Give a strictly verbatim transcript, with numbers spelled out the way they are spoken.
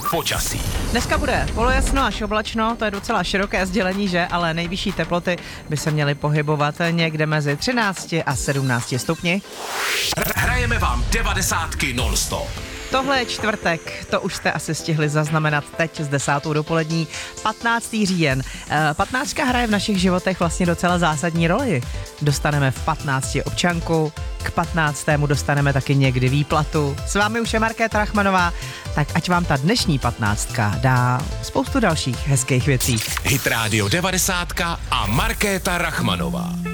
počasí. Dneska bude polojasno až oblačno, to je docela široké sdělení, že? Ale nejvyšší teploty by se měly pohybovat někde mezi třinácti a sedmnácti stupni. Hrajeme vám devadesátky non-stop. Tohle je čtvrtek, to už jste asi stihli zaznamenat teď z desátou dopolední, patnáctého říjen. patnáctka hraje v našich životech vlastně docela zásadní roli. Dostaneme v patnácti občanku, k patnáctému dostaneme taky někdy výplatu. S vámi už je Markéta Rachmanová, tak ať vám ta dnešní patnáctka dá spoustu dalších hezkých věcí. Hit Radio devadesátka a Markéta Rachmanová.